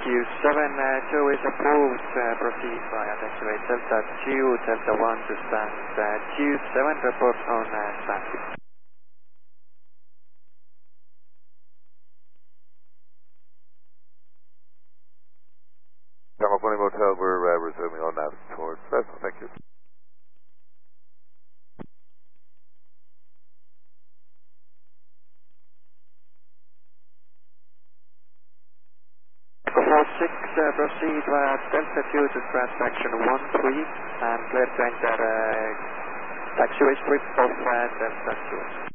Q7, 2 is approved, proceed via taxiway Delta 2, Delta 1 to stand, Q7 report on stand. Tampa Point Motel, we're resuming on nav towards Cessna, thank you. 46, proceed via Delta 2 to transaction 13 and clear to enter taxiway strip of Delta 2.